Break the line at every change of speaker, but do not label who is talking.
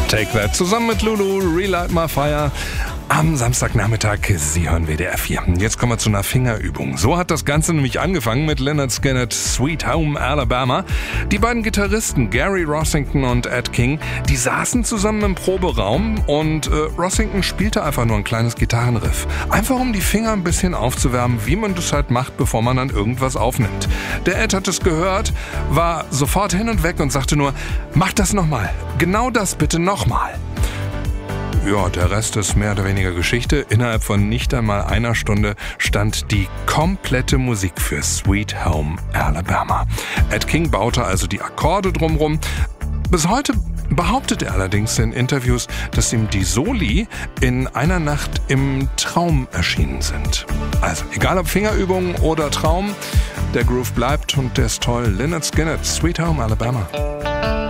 Take That zusammen mit Lulu, Relight My Fire. Am Samstagnachmittag, Sie hören WDR 4. Jetzt kommen wir zu einer Fingerübung. So hat das Ganze nämlich angefangen mit Lynyrd Skynyrd Sweet Home Alabama. Die beiden Gitarristen Gary Rossington und Ed King, die saßen zusammen im Proberaum und Rossington spielte einfach nur ein kleines Gitarrenriff. Einfach um die Finger ein bisschen aufzuwärmen, wie man das halt macht, bevor man dann irgendwas aufnimmt. Der Ed hat es gehört, war sofort hin und weg und sagte nur, mach das nochmal. Genau das bitte nochmal. Ja, der Rest ist mehr oder weniger Geschichte. Innerhalb von nicht einmal einer Stunde stand die komplette Musik für Sweet Home Alabama. Ed King baute also die Akkorde drumrum. Bis heute behauptet er allerdings in Interviews, dass ihm die Soli in einer Nacht im Traum erschienen sind. Also, egal ob Fingerübung oder Traum, der Groove bleibt und der ist toll. Lynyrd Skynyrd, Sweet Home Alabama.